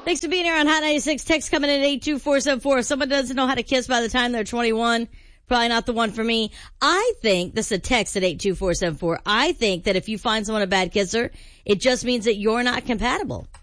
Thanks for being here on Hot 96. Text coming in at 82474. If someone doesn't know how to kiss by the time they're 21, probably not the one for me. I think, this is a text at 82474, I think that if you find someone a bad kisser, it just means that you're not compatible.